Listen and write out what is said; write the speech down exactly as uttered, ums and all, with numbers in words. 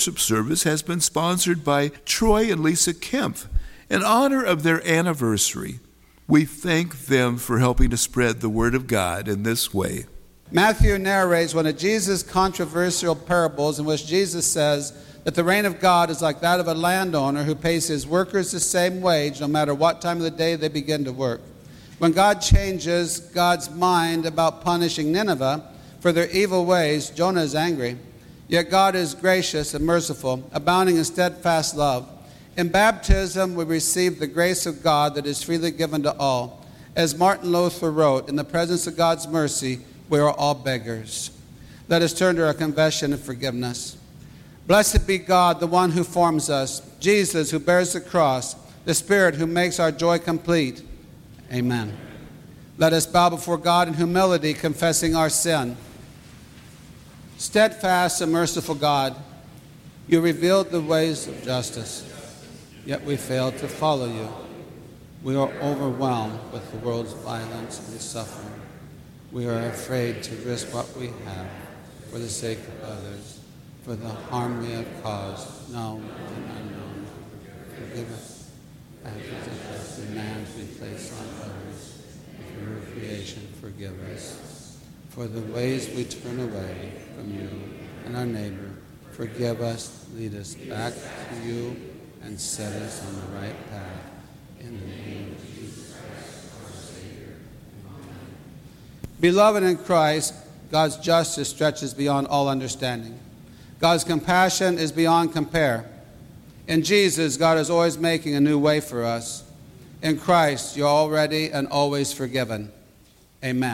worship service has been sponsored by Troy and Lisa Kempf in honor of their anniversary. We thank them for helping to spread the word of God in this way. Matthew narrates one of Jesus' controversial parables in which Jesus says that the reign of God is like that of a landowner who pays his workers the same wage no matter what time of the day they begin to work. When God changes God's mind about punishing Nineveh for their evil ways, Jonah is angry. Yet God is gracious and merciful, abounding in steadfast love. In baptism, we receive the grace of God that is freely given to all. As Martin Luther wrote, in the presence of God's mercy, we are all beggars. Let us turn to our confession and forgiveness. Blessed be God, the one who forms us, Jesus who bears the cross, the Spirit who makes our joy complete. Amen. Let us bow before God in humility, confessing our sin. Steadfast and merciful God, you revealed the ways of justice, yet we failed to follow you. We are overwhelmed with the world's violence and suffering. We are afraid to risk what we have for the sake of others, for the harm we have caused, known and unknown. Forgive us as the demands we place on others. For your creation, forgive us. For the ways we turn away from you and our neighbor, forgive us, lead us back to you, and set us on the right path. In the name of Jesus Christ, our Savior. Amen. Beloved in Christ, God's justice stretches beyond all understanding. God's compassion is beyond compare. In Jesus, God is always making a new way for us. In Christ, you're already and always forgiven. Amen.